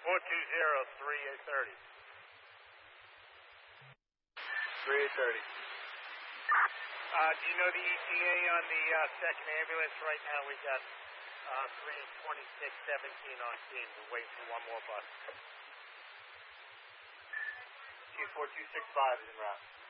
3830. 3830. Do you know the ETA on the second ambulance? Right now we got 32617 on scene. We're waiting for one more bus. 24265 is en route.